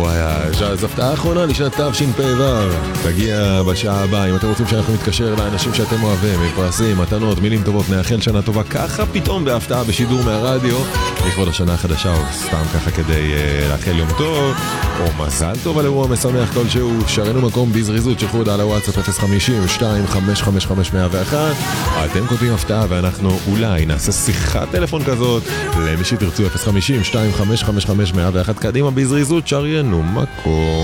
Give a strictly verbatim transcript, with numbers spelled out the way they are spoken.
וויאז'. אז הפתעה האחרונה לשנת תשפ"ו תגיע בשעה הבאה. אם אתם רוצים שאנחנו נתקשר לאנשים שאתם אוהבים, מפרסים, מתנות, מילים טובות, נאחל שנה טובה ככה פתאום בהפתעה בשידור מהרדיו לכבוד השנה החדשה, או סתם ככה כדי uh, לאחל יום טוב או מזל טוב על אירוע משמח כלשהו, שרנו מקום בזריזות, שלחו הודעה לוואטסאפ אפס חמישים שתיים חמש חמש חמש מאה ואחת. אתם כותבים הפתעה ואנחנו אולי נעשה שיחת טלפון כזאת למי שתרצו. אפס חמישים שתיים חמש חמש חמש מאה ואחת. קדימה בזריזות, שריינו מקום.